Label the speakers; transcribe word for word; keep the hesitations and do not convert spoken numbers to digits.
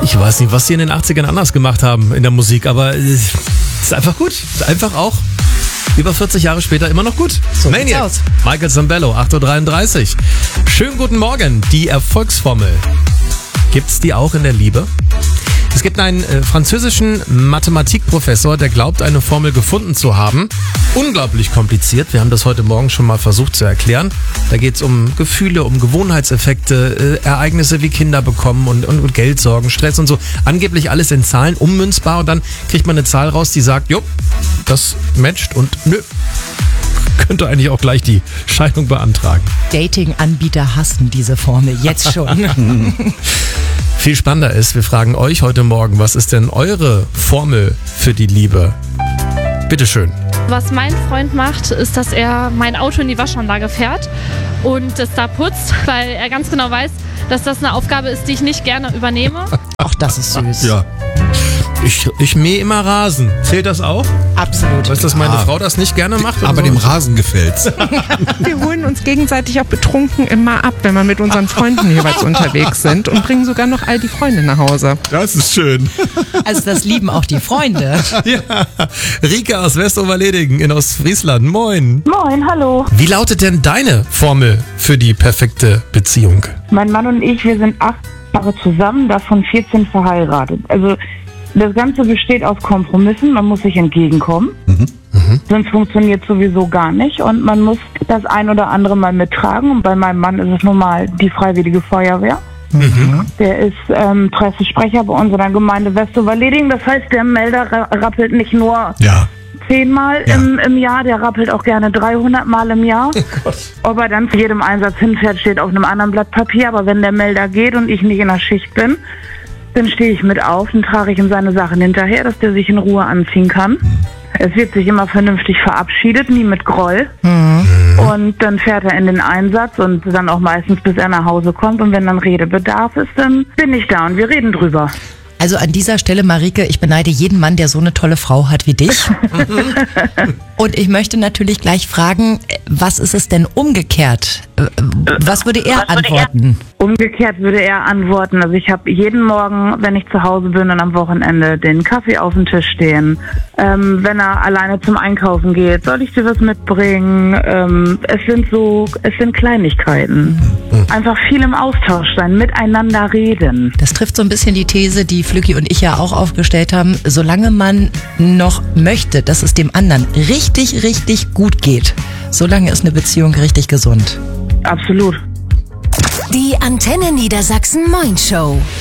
Speaker 1: Ich weiß nicht, was sie in den achtzigern anders gemacht haben in der Musik, aber es ist einfach gut. Ist einfach auch über vierzig Jahre später immer noch gut.
Speaker 2: So
Speaker 1: Maniac,
Speaker 2: aus.
Speaker 1: Michael Zambello, acht Uhr dreiunddreißig. Schönen guten Morgen. Die Erfolgsformel. Gibt's die auch in der Liebe? Es gibt einen äh, französischen Mathematikprofessor, der glaubt, eine Formel gefunden zu haben. Unglaublich kompliziert. Wir haben das heute Morgen schon mal versucht zu erklären. Da geht es um Gefühle, um Gewohnheitseffekte, äh, Ereignisse wie Kinder bekommen und, und, und Geldsorgen, Stress und so. Angeblich alles in Zahlen ummünzbar und dann kriegt man eine Zahl raus, die sagt, jo, das matcht und nö. Könnte eigentlich auch gleich die Scheidung beantragen.
Speaker 2: Dating-Anbieter hassen diese Formel jetzt schon.
Speaker 1: Viel spannender ist, wir fragen euch heute Morgen, was ist denn eure Formel für die Liebe? Bitteschön.
Speaker 3: Was mein Freund macht, ist, dass er mein Auto in die Waschanlage fährt und es da putzt, weil er ganz genau weiß, dass das eine Aufgabe ist, die ich nicht gerne übernehme.
Speaker 2: Ach, das ist süß.
Speaker 1: Ja. Ich, ich mähe immer Rasen. Zählt das auch?
Speaker 2: Absolut.
Speaker 1: Weißt du, dass meine
Speaker 4: Ja.
Speaker 1: Frau das nicht gerne macht?
Speaker 4: Aber
Speaker 1: so?
Speaker 4: dem Rasen gefällt's.
Speaker 5: Wir holen uns gegenseitig auch betrunken immer ab, wenn wir mit unseren Freunden jeweils unterwegs sind und bringen sogar noch all die Freunde nach Hause.
Speaker 4: Das ist schön.
Speaker 2: Also das lieben auch die Freunde.
Speaker 1: Ja. Rike aus Westoverledingen in Ostfriesland. Moin.
Speaker 6: Moin, hallo.
Speaker 1: Wie lautet denn deine Formel für die perfekte Beziehung?
Speaker 6: Mein Mann und ich, wir sind acht Jahre zusammen, davon vierzehn verheiratet. Also das Ganze besteht aus Kompromissen, man muss sich entgegenkommen,
Speaker 4: Mhm.
Speaker 1: Mhm.
Speaker 6: sonst funktioniert sowieso gar nicht und man muss das ein oder andere mal mittragen. Und bei meinem Mann ist es nun mal die Freiwillige Feuerwehr.
Speaker 1: Mhm.
Speaker 6: Der ist ähm, Pressesprecher bei unserer Gemeinde Westoverledingen. Das heißt, der Melder ra- rappelt nicht nur
Speaker 4: Ja.
Speaker 6: zehnmal
Speaker 4: Ja.
Speaker 6: im, im Jahr, der rappelt auch gerne dreihundert Mal im Jahr. Ob er dann zu jedem Einsatz hinfährt, steht auf einem anderen Blatt Papier. Aber wenn der Melder geht und ich nicht in der Schicht bin, dann stehe ich mit auf, dann trage ich ihm seine Sachen hinterher, dass der sich in Ruhe anziehen kann. Es wird sich immer vernünftig verabschiedet, nie mit Groll. Und dann fährt er in den Einsatz und dann auch meistens, bis er nach Hause kommt. Und wenn dann Redebedarf ist, dann bin ich da und wir reden drüber.
Speaker 2: Also an dieser Stelle, Marike, ich beneide jeden Mann, der so eine tolle Frau hat wie dich. Und ich möchte natürlich gleich fragen, was ist es denn umgekehrt? Was würde er antworten?
Speaker 6: Umgekehrt würde er antworten, also ich habe jeden Morgen, wenn ich zu Hause bin und am Wochenende, den Kaffee auf dem Tisch stehen. Ähm, wenn er alleine zum Einkaufen geht, soll ich dir was mitbringen? Ähm, es sind so, es sind Kleinigkeiten. Einfach viel im Austausch sein, miteinander reden.
Speaker 2: Das trifft so ein bisschen die These, die Flücki und ich ja auch aufgestellt haben. Solange man noch möchte, dass es dem anderen richtig, richtig gut geht, solange ist eine Beziehung richtig gesund.
Speaker 6: Absolut.
Speaker 7: Die Antenne Niedersachsen Moin Show.